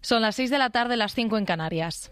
Son las 6 de la tarde, las 5 en Canarias.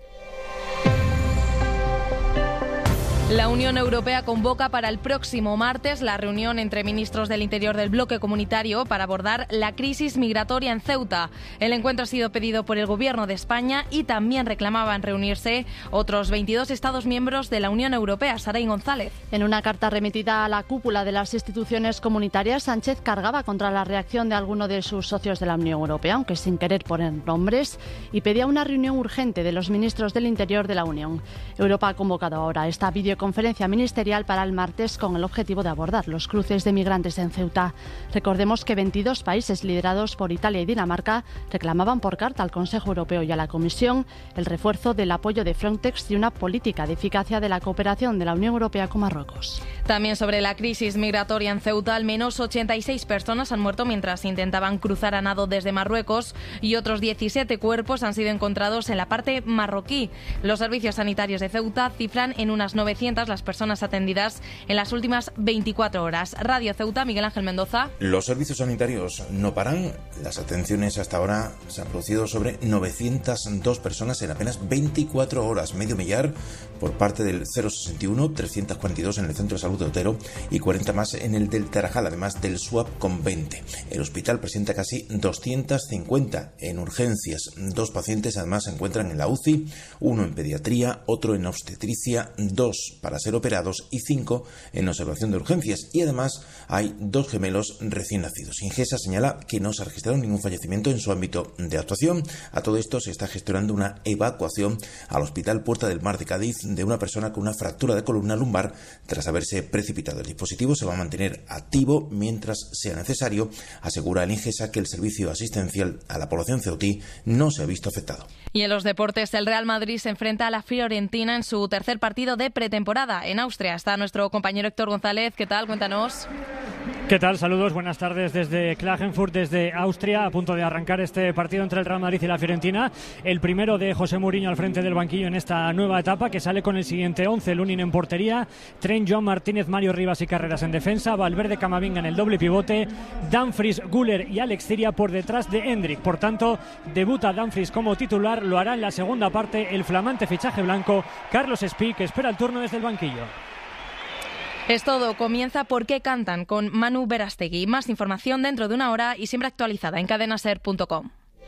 La Unión Europea convoca para el próximo martes la reunión entre ministros del Interior del bloque comunitario para abordar la crisis migratoria en Ceuta. El encuentro ha sido pedido por el Gobierno de España y también reclamaban reunirse otros 22 Estados miembros de la Unión Europea. Saray González. En una carta remitida a la cúpula de las instituciones comunitarias, Sánchez cargaba contra la reacción de alguno de sus socios de la Unión Europea, aunque sin querer poner nombres, y pedía una reunión urgente de los ministros del Interior de la Unión. Europa ha convocado ahora esta videoconferencia ministerial para el martes con el objetivo de abordar los cruces de migrantes en Ceuta. Recordemos que 22 países liderados por Italia y Dinamarca reclamaban por carta al Consejo Europeo y a la Comisión el refuerzo del apoyo de Frontex y una política de eficacia de la cooperación de la Unión Europea con Marruecos. También sobre la crisis migratoria en Ceuta, al menos 86 personas han muerto mientras intentaban cruzar a nado desde Marruecos y otros 17 cuerpos han sido encontrados en la parte marroquí. Los servicios sanitarios de Ceuta cifran en unas 900 las personas atendidas en las últimas 24 horas. Radio Ceuta, Miguel Ángel Mendoza. Los servicios sanitarios no paran. Las atenciones hasta ahora se han producido sobre 902 personas en apenas 24 horas, medio millar por parte del 061, 342 en el Centro de Salud de Otero y 40 más en el del Tarajal, además del SUAP con 20. El hospital presenta casi 250 en urgencias. 2 pacientes además se encuentran en la UCI, 1 en pediatría, otro en obstetricia, 2 para ser operados y 5 en observación de urgencias. Y además hay 2 gemelos recién nacidos. Ingesa señala que no se ha registrado ningún fallecimiento en su ámbito de actuación. A todo esto se está gestionando una evacuación al Hospital Puerta del Mar de Cádiz de una persona con una fractura de columna lumbar tras haberse precipitado. El dispositivo se va a mantener activo mientras sea necesario. Asegura el Ingesa que el servicio asistencial a la población ceutí no se ha visto afectado. Y en los deportes, el Real Madrid se enfrenta a la Fiorentina en su tercer partido de pretemporada en Austria. Está nuestro compañero Héctor González. ¿Qué tal? Cuéntanos. ¿Qué tal? Saludos, buenas tardes desde Klagenfurt, desde Austria, a punto de arrancar este partido entre el Real Madrid y la Fiorentina. El primero de José Mourinho al frente del banquillo en esta nueva etapa, que sale con el siguiente 11. Lunin en portería, Trent, Joan Martínez, Mario Rivas y Carreras en defensa, Valverde, Camavinga en el doble pivote, Dumfries, Güler y Alex Ciria por detrás de Hendrik. Por tanto, debuta Dumfries como titular, lo hará en la segunda parte el flamante fichaje blanco Carlos Espí, que espera el turno desde el banquillo. Es todo. Comienza ¿Por qué cantan? Con Manu Berastegui. Más información dentro de una hora y siempre actualizada en cadenaser.com.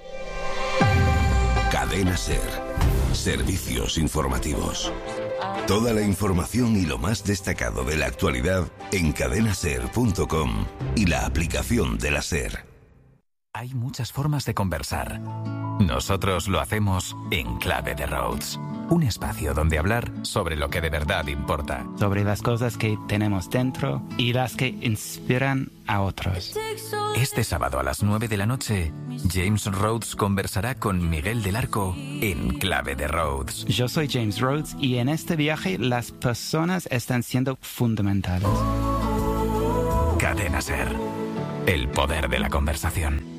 Cadena Ser. Servicios informativos. Toda la información y lo más destacado de la actualidad en cadenaser.com y la aplicación de la Ser. Hay muchas formas de conversar. Nosotros lo hacemos en Clave de Rhodes. Un espacio donde hablar sobre lo que de verdad importa. Sobre las cosas que tenemos dentro y las que inspiran a otros. Este sábado a las 9 de la noche, James Rhodes conversará con Miguel del Arco en Clave de Rhodes. Yo soy James Rhodes y en este viaje las personas están siendo fundamentales. Cadena Ser. El poder de la conversación.